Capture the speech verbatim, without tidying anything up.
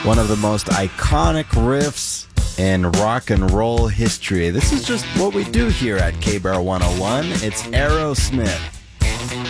One of the most iconic riffs in rock and roll history. This is just what we do here at K-Bear one oh one. It's Aerosmith.